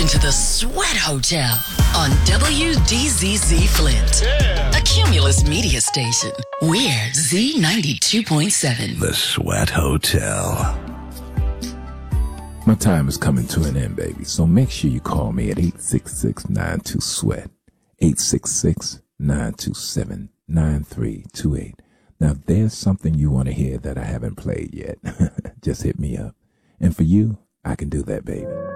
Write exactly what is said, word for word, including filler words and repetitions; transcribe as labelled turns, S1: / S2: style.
S1: into the Sweat Hotel on W D Z Z Flint, yeah. A Cumulus media station. We're Z ninety-two point seven.
S2: The Sweat Hotel. My time is coming to an end, baby, so make sure you call me at eight six six, nine two, SWEAT, eight six six, nine two seven, nine three two eight. Now, if there's something you want to hear that I haven't played yet, just hit me up. And for you, I can do that, baby.